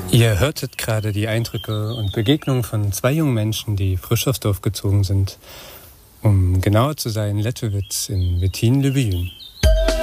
Ihr hörtet gerade die Eindrücke und Begegnungen von zwei jungen Menschen, die frisch aufs Dorf gezogen sind. Um genauer zu sein, Lettowitz in Wettin-Lübbejün.